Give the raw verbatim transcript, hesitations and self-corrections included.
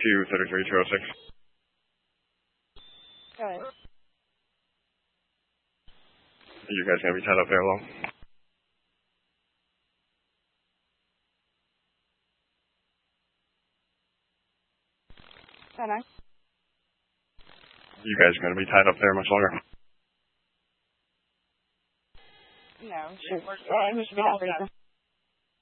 two thirty-three two oh six. Go ahead. Are you guys going to be tied up there long? ten nine. You guys going to be tied up there much longer? No. Sure. We're, we're, we're